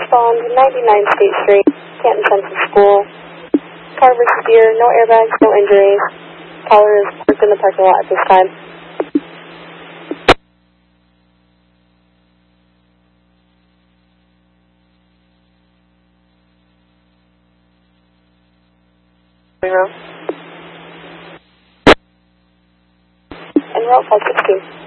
respond 99 State Street, Canton Central School. Car versus Deer, no airbags, no injuries. Caller is parked in the parking lot at this time. En route 516.